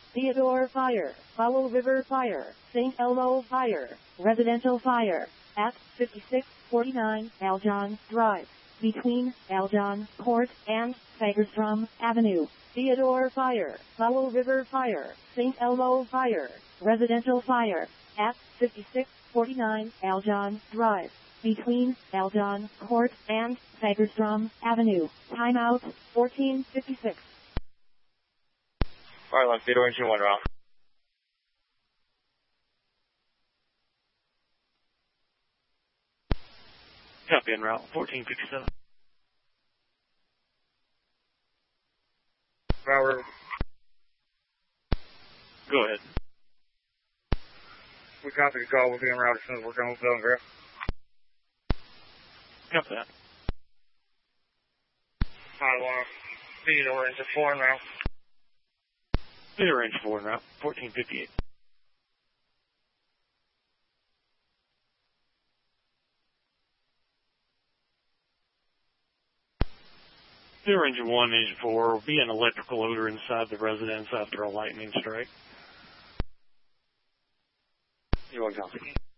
Theodore Fire, Powell River Fire, St. Elmo Fire, Residential Fire, at 5649 Aljon Drive, between Aljon Court and Fagerstrom Avenue. Theodore Fire, Powell River Fire, St. Elmo Fire, Residential Fire, at 5649 Aljon Drive, between Aljon Court and Fagerstrom Avenue. Timeout 1456. Fire line, Theodore Engine 1 route. Copy en route 1457. Route. Go ahead. We copy the call. We'll be en route as soon as we're done with Bell Griff. Copy that. Highwire. Theodore Engine 4 en route. Theodore Engine 4 en route 1458. Theodore Engine 1, Engine 4 will be an electrical odor inside the residence after a lightning strike. You want to copy?